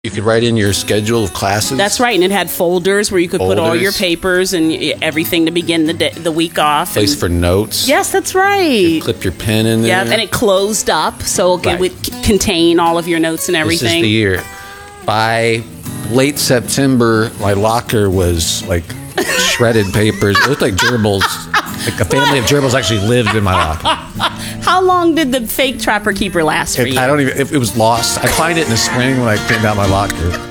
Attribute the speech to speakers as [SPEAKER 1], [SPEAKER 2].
[SPEAKER 1] You could write in your schedule of classes.
[SPEAKER 2] That's right, and it had folders where you could put all your papers and everything to begin the week off.
[SPEAKER 1] Place for notes.
[SPEAKER 2] Yes, that's right.
[SPEAKER 1] You clip your pen in there.
[SPEAKER 2] Yeah, and it closed up, so it would contain all of your notes and everything.
[SPEAKER 1] This is the year. By late September, my locker was like shredded papers. It looked like gerbils. Like a family of gerbils actually lived in my locker.
[SPEAKER 2] How long did the fake Trapper Keeper last for you?
[SPEAKER 1] I don't even. It was lost. I find it in the spring when I cleaned out my locker.